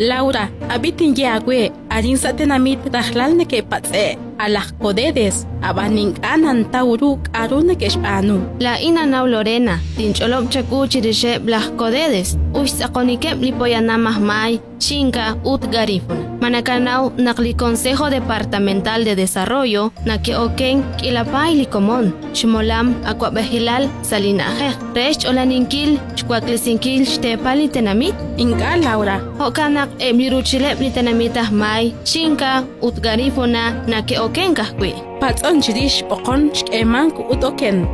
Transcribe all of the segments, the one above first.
Laura, abitin yagwe, arin sa tinamit rahlal na kay patse, alak kodedes, abaning anan tauruk aruna keshpanu. La inanaw Lorena, tincholop chaku chirishe blah kodedes, ush sakonikep lipoyanamahmay, chinka ut garifuna. Manakanaw nakli Consejo Departamental de Desarrollo na kioken kilapay likomon, shmolam akwabehilal salinaje, resh olaninkil, chkwaklisinkiil shtepali tenamit. Inga Laura, Hokanak miruchilep ni tenamitah may, chinka ut garifuna na kioken kahkwi. patson chirish pokon shkeman ku utoken.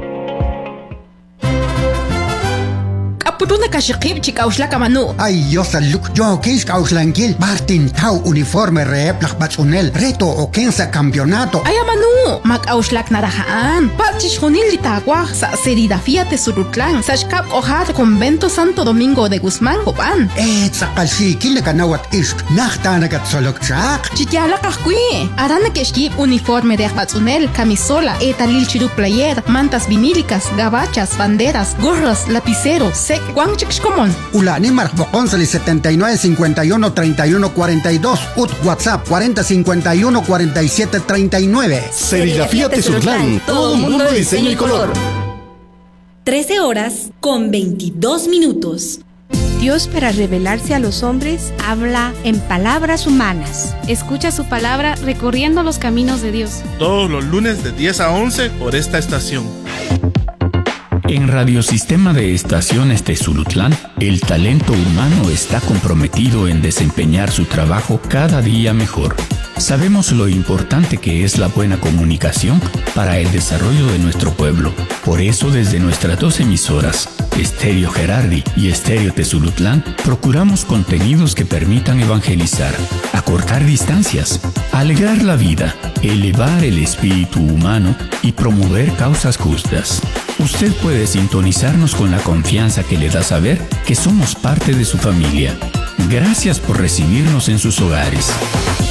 Apuduna kashikib chikaushla kamanu. Ay, yosa luk yo kis kauslankil. Martin tau uniforme reeplak batsunel. Reto o kensa campeonato. Ay amanu, makauslak narahaan. Pachishunil litagua sa serigrafía de Surutlan. Sa shkap ojar convento Santo Domingo de Guzmán, Copan. Sakalsi kila kanawat ist. Nachtanagat solokchak. Chikyala kahkui. Arana keshkib uniforme de batsunel, camisola, etalil chiru player, mantas vinílicas, gabachas, banderas, gorros, lapiceros, sec. ¿Cuán chixcomon? Ulani marcboconsali 79 51 31 42. Ut WhatsApp 40 51 47 39. Serigrafía Tezutlán. Todo mundo de diseño y color. 13 horas con 22 minutos. Dios, para revelarse a los hombres, habla en palabras humanas. Escucha su palabra recorriendo los caminos de Dios. Todos los lunes de 10 a 11 por esta estación. En Radiosistema de Estaciones Tezulutlán, el talento humano está comprometido en desempeñar su trabajo cada día mejor. Sabemos lo importante que es la buena comunicación para el desarrollo de nuestro pueblo. Por eso, desde nuestras dos emisoras, Estéreo Gerardi y Estéreo Tezulutlán, procuramos contenidos que permitan evangelizar, acortar distancias, alegrar la vida, elevar el espíritu humano y promover causas justas. Usted puede sintonizarnos con la confianza que le da saber que somos parte de su familia. Gracias por recibirnos en sus hogares.